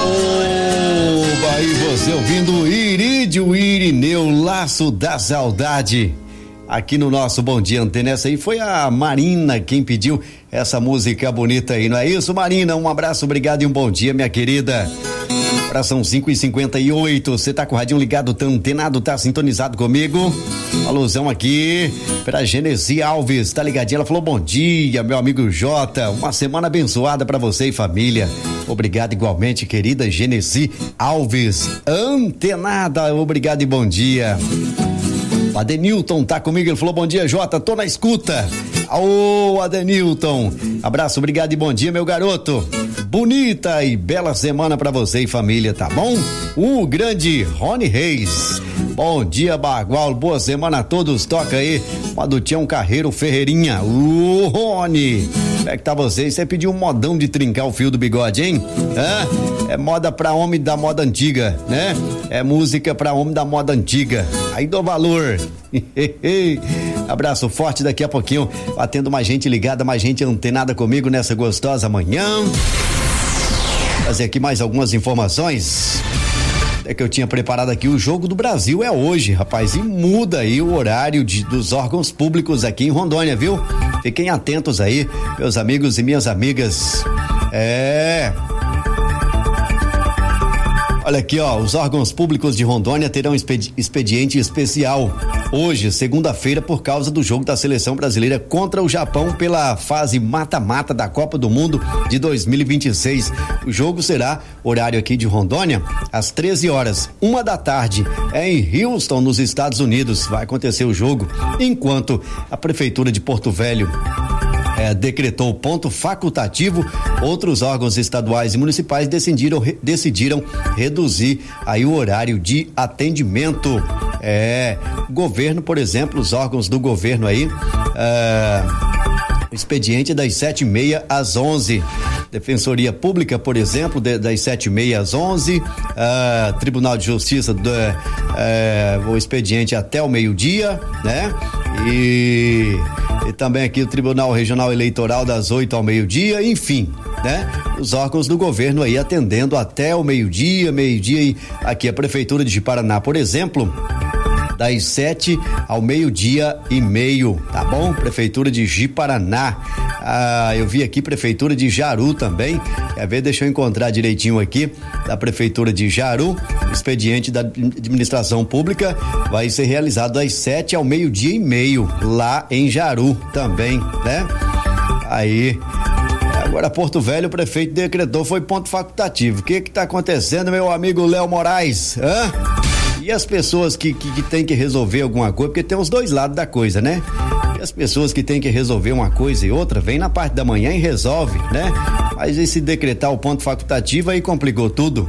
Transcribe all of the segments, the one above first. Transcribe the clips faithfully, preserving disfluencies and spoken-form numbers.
Oba, e você ouvindo o Irídio Irineu, Laço da Saudade, aqui no nosso Bom Dia Antena. Essa aí foi a Marina quem pediu essa música bonita aí, não é isso, Marina? Um abraço, obrigado e um bom dia, minha querida. Agora são cinco e cinquenta e oito, você tá com o radinho ligado, tá antenado, tá sintonizado comigo? Alusão aqui pra Genesi Alves, tá ligadinha? Ela falou bom dia, meu amigo Jota, uma semana abençoada pra você e família. Obrigado igualmente, querida Genesi Alves, antenada, obrigado e bom dia. O Adenilton tá comigo, ele falou bom dia, Jota, tô na escuta. Ô, Adenilton, abraço, obrigado e bom dia, meu garoto. Bonita e bela semana pra você e família, tá bom? O grande Rony Reis. Bom dia, Bagual, boa semana a todos, toca aí uma do Tião Carreiro Ferreirinha. Ô, Rony, como é que tá você? Você pediu um modão de trincar o fio do bigode, hein? Hã? É moda pra homem da moda antiga, né? É música pra homem da moda antiga. Aí dou valor. Abraço forte, daqui a pouquinho atendo mais gente ligada, mais gente antenada comigo nessa gostosa manhã. Fazer aqui mais algumas informações. É que eu tinha preparado aqui, o Jogo do Brasil é hoje, rapaz, e muda aí o horário de, dos órgãos públicos aqui em Rondônia, viu? Fiquem atentos aí, meus amigos e minhas amigas. É... Olha aqui, ó, os órgãos públicos de Rondônia terão expedi- expediente especial hoje, segunda-feira, por causa do jogo da seleção brasileira contra o Japão pela fase mata-mata da Copa do Mundo de dois mil e vinte e seis. O jogo será, horário aqui de Rondônia, às treze horas, uma da tarde, é em Houston, nos Estados Unidos. Vai acontecer o jogo, enquanto a Prefeitura de Porto Velho É, decretou ponto facultativo, outros órgãos estaduais e municipais decidiram, re, decidiram reduzir aí o horário de atendimento. É, governo, por exemplo, os órgãos do governo aí, é, expediente das sete e meia às onze. Defensoria Pública, por exemplo, de, das sete e meia às onze. Uh, Tribunal de Justiça, do, uh, o expediente até o meio-dia, né? E, e também aqui o Tribunal Regional Eleitoral das oito ao meio-dia, enfim, né? Os órgãos do governo aí atendendo até o meio-dia, meio-dia e aqui a Prefeitura de Jiparaná, por exemplo, das sete ao meio-dia e meio, tá bom? Prefeitura de Jiparaná. Ah, eu vi aqui Prefeitura de Jaru também. Quer ver? Deixa eu encontrar direitinho aqui. Da Prefeitura de Jaru, expediente da administração pública vai ser realizado das sete ao meio-dia e meio, lá em Jaru também, né? Aí. Agora, Porto Velho, o prefeito decretou, foi ponto facultativo. O que que tá acontecendo, meu amigo Léo Moraes? Hã? E as pessoas que, que, que tem que resolver alguma coisa, porque tem os dois lados da coisa, né? E as pessoas que tem que resolver uma coisa e outra, vem na parte da manhã e resolve, né? Mas esse decretar o ponto facultativo aí complicou tudo.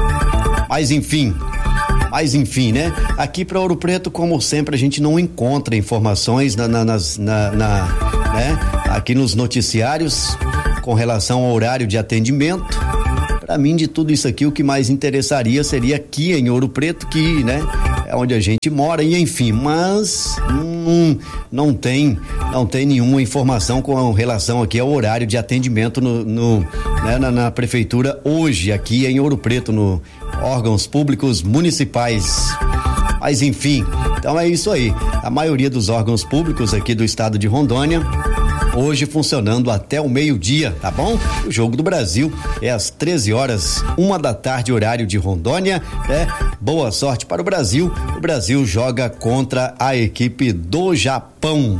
Mas enfim, mas enfim, né? Aqui para Ouro Preto, como sempre, a gente não encontra informações na, na, nas, na, na, né? Aqui nos noticiários com relação ao horário de atendimento. Para mim, de tudo isso aqui, o que mais interessaria seria aqui em Ouro Preto, que, né, é onde a gente mora, e enfim, mas hum, não tem, não tem nenhuma informação com relação aqui ao horário de atendimento no, no né, na, na prefeitura hoje, aqui em Ouro Preto, no órgãos públicos municipais. Mas enfim, então é isso aí. A maioria dos órgãos públicos aqui do estado de Rondônia hoje funcionando até o meio-dia, tá bom? O Jogo do Brasil é às treze horas, uma da tarde, horário de Rondônia, né? Boa sorte para o Brasil. O Brasil joga contra a equipe do Japão.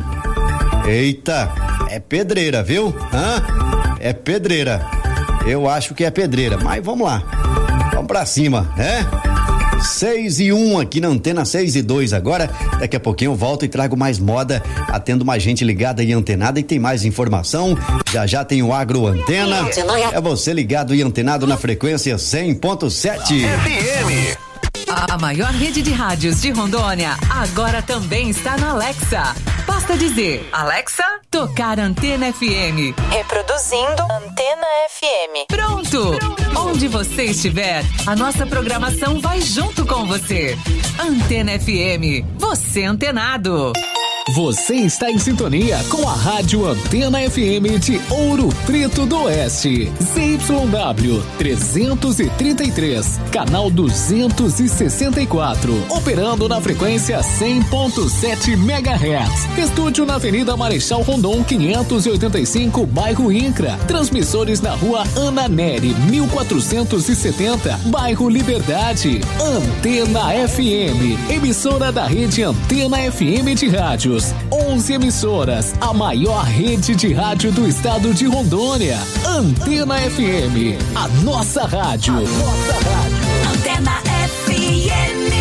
Eita, é pedreira, viu? Hã? É pedreira. Eu acho que é pedreira, mas vamos lá. Vamos pra cima, né? seis e um aqui na antena, seis e dois agora. Daqui a pouquinho eu volto e trago mais moda, atendo mais gente ligada e antenada, e tem mais informação. Já já tem o Agro Antena. É você ligado e antenado na frequência cem ponto sete F M. A maior rede de rádios de Rondônia agora também está na Alexa. Basta dizer, Alexa, tocar Antena F M. Reproduzindo Antena F M. Pronto! Onde você estiver, a nossa programação vai junto com você. Antena F M, você antenado. Você está em sintonia com a Rádio Antena F M de Ouro Preto do Oeste. Z Y W trezentos e trinta e três, canal duzentos e sessenta e quatro. Operando na frequência cem ponto sete megahertz. Estúdio na Avenida Marechal Rondon quinhentos e oitenta e cinco, bairro Incra. Transmissores na Rua Ana Nery mil quatrocentos e setenta, bairro Liberdade. Antena F M, emissora da rede Antena F M de rádio. onze emissoras, a maior rede de rádio do estado de Rondônia. Antena F M, a nossa rádio. A nossa rádio. Antena F M.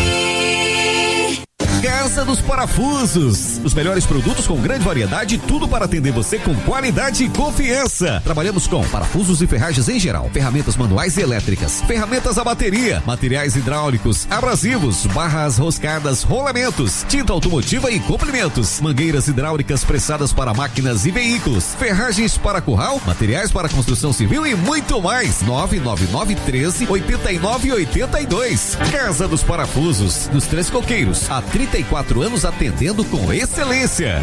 Casa dos Parafusos. Os melhores produtos com grande variedade, tudo para atender você com qualidade e confiança. Trabalhamos com parafusos e ferragens em geral, ferramentas manuais e elétricas, ferramentas a bateria, materiais hidráulicos, abrasivos, barras roscadas, rolamentos, tinta automotiva e comprimentos, mangueiras hidráulicas pressadas para máquinas e veículos, ferragens para curral, materiais para construção civil e muito mais. nove nove nove treze, oitenta e nove oitenta e dois. Casa dos Parafusos, nos Três Coqueiros, há trinta e quatro anos atendendo com excelência.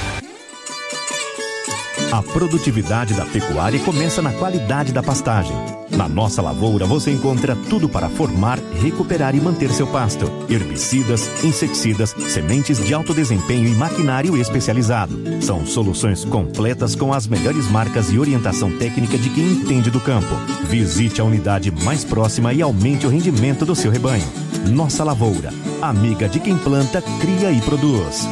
A produtividade da pecuária começa na qualidade da pastagem. Na Nossa Lavoura você encontra tudo para formar, recuperar e manter seu pasto. Herbicidas, inseticidas, sementes de alto desempenho e maquinário especializado. São soluções completas com as melhores marcas e orientação técnica de quem entende do campo. Visite a unidade mais próxima e aumente o rendimento do seu rebanho. Nossa Lavoura, amiga de quem planta, cria e produz.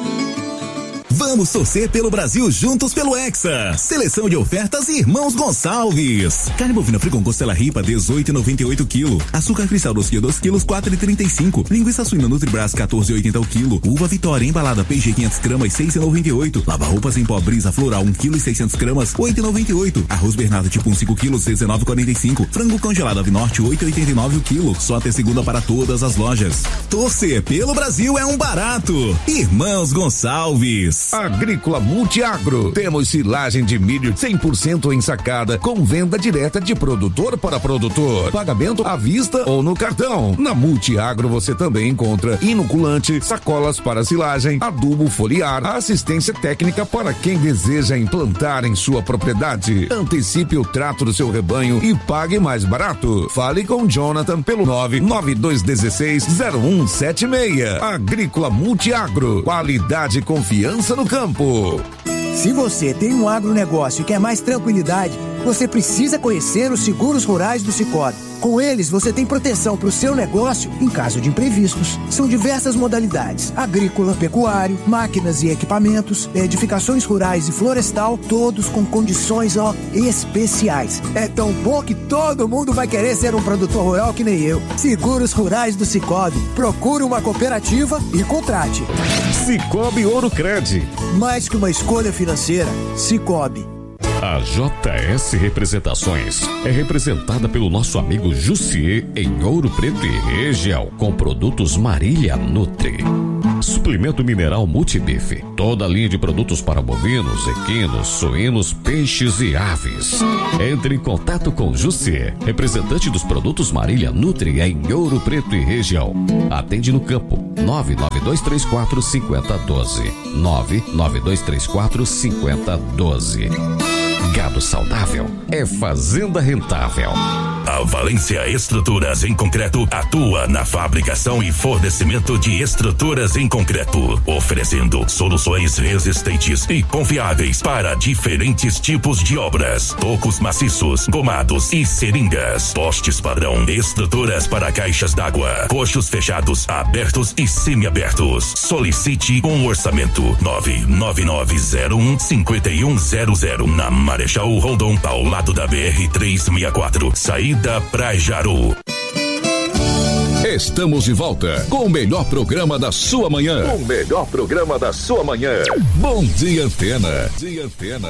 Vamos torcer pelo Brasil juntos pelo Hexa. Seleção de ofertas Irmãos Gonçalves. Carne bovina Fricom costela ripa dezoito e noventa e oito quilo. Açúcar cristal dois quilos, dois quilos quatro e trinta e cinco. Linguiça suína Nutribras quatorze e oitenta o quilo. Uva Vitória embalada P G quinhentos gramas seis e noventa e oito. Lava roupas em pó Brisa Floral um quilo e seiscentos gramas oito e noventa e oito. Arroz Bernardo tipo um cinco quilos dezenove e quarenta e cinco. Frango congelado Ave Norte oito e oitenta e nove o quilo. Só até segunda para todas as lojas. Torcer pelo Brasil é um barato. Irmãos Gonçalves. Agrícola Multiagro. Temos silagem de milho cem por cento ensacada com venda direta de produtor para produtor. Pagamento à vista ou no cartão. Na Multiagro você também encontra inoculante, sacolas para silagem, adubo foliar, assistência técnica para quem deseja implantar em sua propriedade. Antecipe o trato do seu rebanho e pague mais barato. Fale com Jonathan pelo nove nove dois um seis zero um sete seis. Agrícola Multiagro. Qualidade e confiança no campo. Se você tem um agronegócio e quer mais tranquilidade, você precisa conhecer os seguros rurais do Sicoob. Com eles, você tem proteção para o seu negócio em caso de imprevistos. São diversas modalidades: agrícola, pecuário, máquinas e equipamentos, edificações rurais e florestal, todos com condições ó, especiais. É tão bom que todo mundo vai querer ser um produtor rural que nem eu. Seguros Rurais do Sicoob. Procure uma cooperativa e contrate. Sicoob Ouro Cred. Mais que uma escolha financeira, Sicoob. A J S Representações é representada pelo nosso amigo Jussier em Ouro Preto e região, com produtos Marília Nutri. Suplemento mineral Multibife. Toda a linha de produtos para bovinos, equinos, suínos, peixes e aves. Entre em contato com Jussier, representante dos produtos Marília Nutri em Ouro Preto e região. Atende no campo nove nove dois três quatro cinco zero um dois. nove nove dois três quatro cinco zero um dois. Gado saudável é fazenda rentável. A Valência Estruturas em Concreto atua na fabricação e fornecimento de estruturas em concreto, oferecendo soluções resistentes e confiáveis para diferentes tipos de obras: tocos maciços, gomados e seringas, postes padrão, estruturas para caixas d'água, coxos fechados, abertos e semiabertos. Solicite um orçamento nove nove nove zero um cinco um zero zero na Marechal Rondon, ao lado da B R trezentos e sessenta e quatro, saída pra Jaru. Estamos de volta com o melhor programa da sua manhã. O melhor programa da sua manhã. Bom dia, Antena. Bom dia, Antena.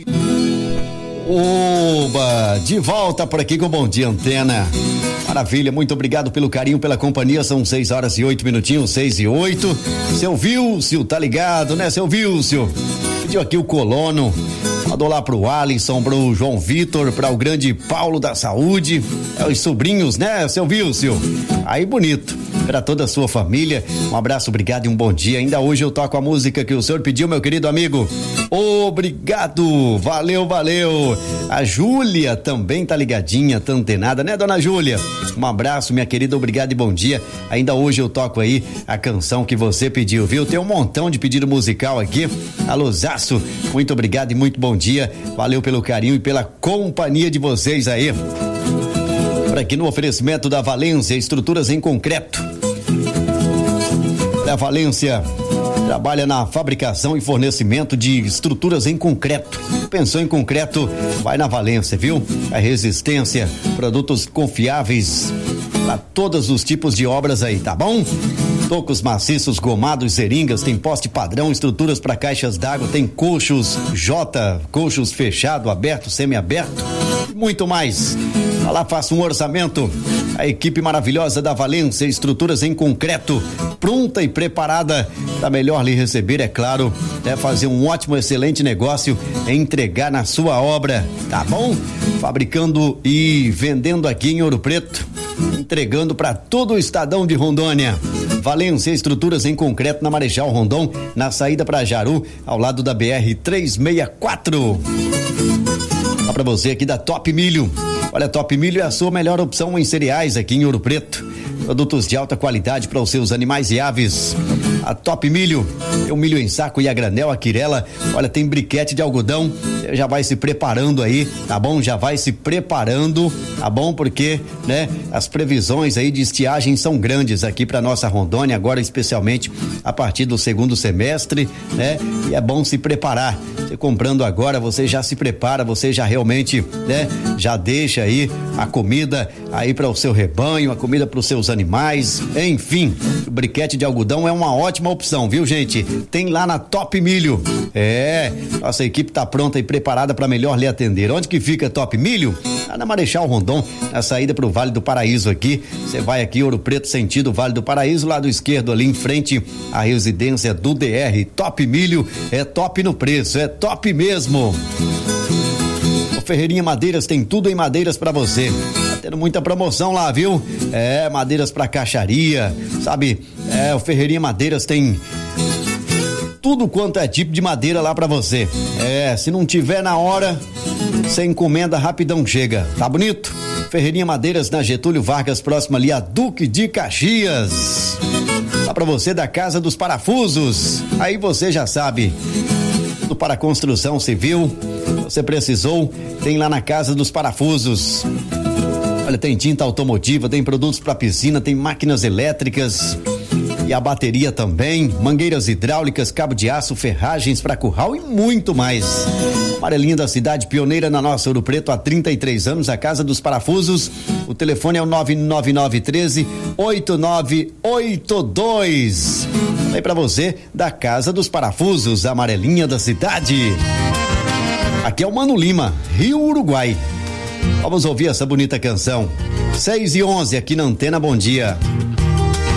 Oba, de volta por aqui com Bom Dia Antena. Maravilha, muito obrigado pelo carinho, pela companhia. São seis horas e oito minutinhos, seis e oito. Seu Vilcio, tá ligado, né, seu Vilcio? Pediu aqui o colono. Mandou lá pro Alisson, pro João Vitor, para o grande Paulo da Saúde. É os sobrinhos, né, seu Vilcio? Aí bonito. para toda a sua família. Um abraço, obrigado e um bom dia. Ainda hoje eu toco a música que o senhor pediu, meu querido amigo. Obrigado, valeu, valeu. A Júlia também tá ligadinha, tá antenada, né, dona Júlia? Um abraço, minha querida, obrigado e bom dia. Ainda hoje eu toco aí a canção que você pediu, viu? Tem um montão de pedido musical aqui. Alôzaço, muito obrigado e muito bom dia. Valeu pelo carinho e pela companhia de vocês aí. Por aqui no oferecimento da Valência Estruturas em Concreto. A Valência trabalha na fabricação e fornecimento de estruturas em concreto. Pensou em concreto? Vai na Valência, viu? A resistência, produtos confiáveis para todos os tipos de obras aí, tá bom? Tocos maciços, gomados, seringas, tem poste padrão, estruturas para caixas d'água, tem coxos J, coxos fechado, aberto, semi-aberto, muito mais. Vai lá, faça um orçamento. A equipe maravilhosa da Valência Estruturas em Concreto, pronta e preparada para melhor lhe receber, é claro, é fazer um ótimo, excelente negócio, é entregar na sua obra, tá bom? Fabricando e vendendo aqui em Ouro Preto, entregando para todo o estadão de Rondônia. Valência Estruturas em Concreto na Marechal Rondon, na saída para Jaru, ao lado da B R trezentos e sessenta e quatro. Dá para você aqui da Top Milho. Olha, Top Milho é a sua melhor opção em cereais aqui em Ouro Preto. Produtos de alta qualidade para os seus animais e aves. A Top Milho, tem o milho em saco e a granel, a quirela. Olha, tem briquete de algodão. Você já vai se preparando aí, tá bom? Já vai se preparando, tá bom? Porque, né, as previsões aí de estiagem são grandes aqui para nossa Rondônia, agora especialmente a partir do segundo semestre, né? E é bom se preparar. Você comprando agora, você já se prepara, você já realmente, né, já deixa aí a comida aí para o seu rebanho, a comida para os seus animais, enfim, o briquete de algodão é uma ótima opção, viu, gente? Tem lá na Top Milho. É, nossa equipe tá pronta e preparada para melhor lhe atender. Onde que fica Top Milho? Lá na Marechal Rondon, na saída pro Vale do Paraíso aqui. Você vai aqui, Ouro Preto, sentido Vale do Paraíso, lado esquerdo ali em frente à residência do D R. Top Milho é top no preço, é top mesmo. Ferreirinha Madeiras tem tudo em madeiras pra você. Tá tendo muita promoção lá, viu? É, madeiras pra caixaria, sabe? É, o Ferreirinha Madeiras tem tudo quanto é tipo de madeira lá pra você. É, se não tiver na hora, você encomenda, rapidão chega. Tá bonito? Ferreirinha Madeiras na Getúlio Vargas, próximo ali a Duque de Caxias. Lá pra você da Casa dos Parafusos. Aí você já sabe. Tudo para construção civil. Você precisou, tem lá na Casa dos Parafusos. Olha, tem tinta automotiva, tem produtos para piscina, tem máquinas elétricas e a bateria também, mangueiras hidráulicas, cabo de aço, ferragens para curral e muito mais. Amarelinha da cidade, pioneira na nossa Ouro Preto há trinta e três anos, a Casa dos Parafusos. O telefone é o nove nove nove um três oito nove oito dois. Aí para você da Casa dos Parafusos, Amarelinha da cidade. Aqui é o Mano Lima, Rio Uruguai. Vamos ouvir essa bonita canção. seis e onze aqui na Antena, bom dia.